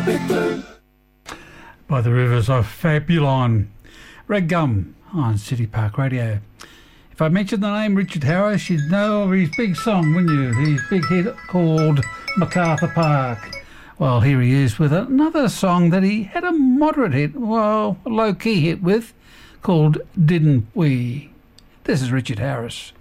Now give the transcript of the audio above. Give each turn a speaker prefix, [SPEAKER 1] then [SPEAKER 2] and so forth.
[SPEAKER 1] By the Rivers of Fabulon. Red Gum on City Park Radio. If I mentioned the name Richard Harris, you'd know of his big song, wouldn't you? His big hit called MacArthur Park. Well, here he is with another song that he had a moderate hit, well, a low-key hit with, called Didn't We? This is Richard Harris.